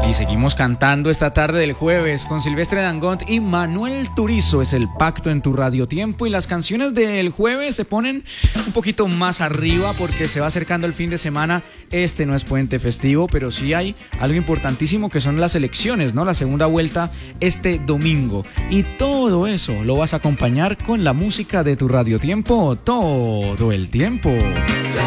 Y seguimos cantando esta tarde del jueves con Silvestre Dangond y Manuel Turizo. Es el Pacto en tu Radio Tiempo, y las canciones del jueves se ponen un poquito más arriba porque se va acercando el fin de semana. Este no es puente festivo, pero sí hay algo importantísimo que son las elecciones, ¿no? La segunda vuelta este domingo. Y todo eso lo vas a acompañar con la música de tu Radio Tiempo todo el tiempo.